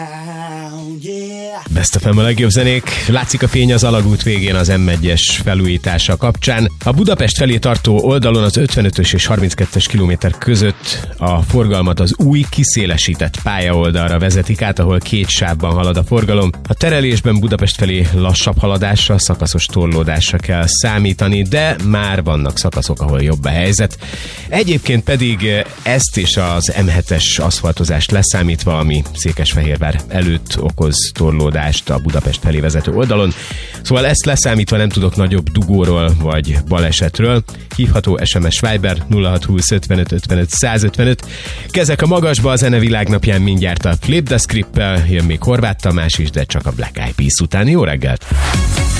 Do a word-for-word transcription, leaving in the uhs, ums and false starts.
Best of em a legjobb zenék. Látszik a fény az alagút végén az em egyes felújítása kapcsán. A Budapest felé tartó oldalon az ötvenötös és harminckettes kilométer között a forgalmat az új kiszélesített pályaoldalra vezetik át, ahol két sávban halad a forgalom. A terelésben Budapest felé lassabb haladásra, szakaszos torlódásra kell számítani, de már vannak szakaszok, ahol jobb a helyzet. Egyébként pedig ezt és az em hetes aszfaltozást leszámítva, ami Székesfehérvár előtt okoz torlódást a Budapest felé vezető oldalon. Szóval ezt leszámítva nem tudok nagyobb dugóról vagy balesetről. Hívható es em es Viber nulla hat húsz ötvenöt ötvenöt százötvenöt. Kezek a magasba, a zene világnapján mindjárt a Flip the Script-el, jön még Horváth Tamás is, de csak a Black Eyed Peas után. Jó reggelt!